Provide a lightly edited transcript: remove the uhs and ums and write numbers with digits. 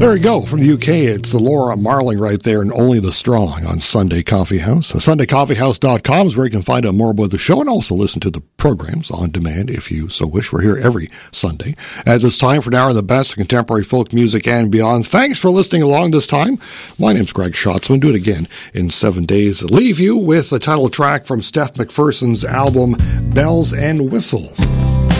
There you go. From the UK, it's Laura Marling right there, and Only the Strong on Sunday Coffee House. SundayCoffeehouse.com is where you can find out more about the show and also listen to the programs on demand if you so wish. We're here every Sunday. As it's time for an hour of the best of contemporary folk music and beyond. Thanks for listening along this time. My name's Greg Schatzman. Do it again in 7 days. Leave you with the title track from Steph McPherson's album, Bells and Whistles.